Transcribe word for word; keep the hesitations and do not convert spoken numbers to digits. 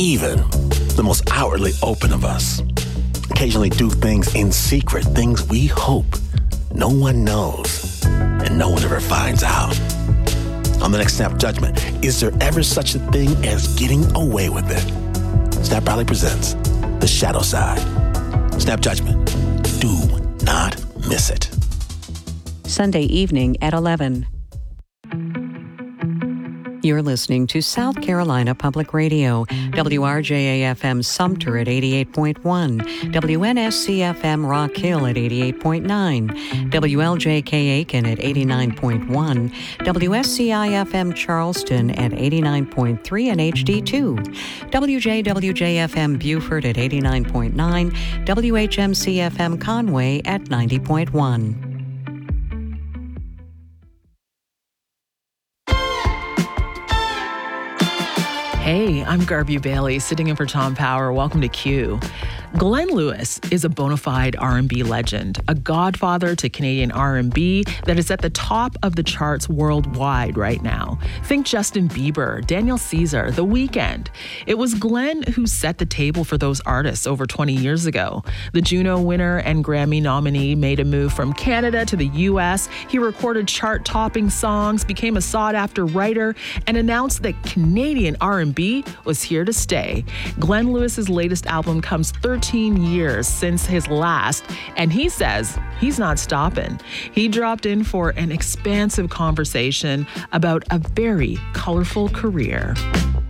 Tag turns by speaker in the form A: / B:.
A: Even the most outwardly open of us occasionally do things in secret, things we hope no one knows and no one ever finds out. On the next Snap Judgment, is there ever such a thing as getting away with it? Snap proudly presents The Shadow Side. Snap Judgment. Do not miss it.
B: Sunday evening at eleven. You're listening to South Carolina Public Radio, W R J A F M Sumter at eighty-eight point one, W N S C F M Rock Hill at eighty-eight point nine, W L J K Aiken at eighty-nine point one, W S C I F M Charleston at eighty-nine point three and H D two, W J W J F M Beaufort at eighty-nine point nine, W H M C F M Conway at ninety point one.
C: Hey, I'm Garby Bailey, sitting in for Tom Power. Welcome to Q. Glenn Lewis is a bona fide R and B legend, a godfather to Canadian R and B that is at the top of the charts worldwide right now. Think Justin Bieber, Daniel Caesar, The Weeknd. It was Glenn who set the table for those artists over twenty years ago. The Juno winner and Grammy nominee made a move from Canada to the U S. He recorded chart-topping songs, became a sought-after writer, and announced that Canadian R and B was here to stay. Glenn Lewis's latest album comes thirteen years since his last, and he says he's not stopping. He dropped in for an expansive conversation about a very colorful career.